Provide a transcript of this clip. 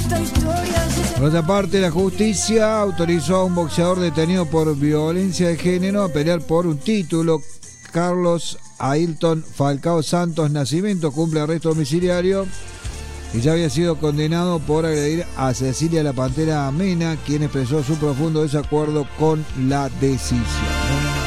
Por otra parte, la justicia autorizó a un boxeador detenido por violencia de género a pelear por un título. Carlos Ailton Falcao Santos Nacimiento cumple arresto domiciliario y ya había sido condenado por agredir a Cecilia la Pantera Mena, quien expresó su profundo desacuerdo con la decisión.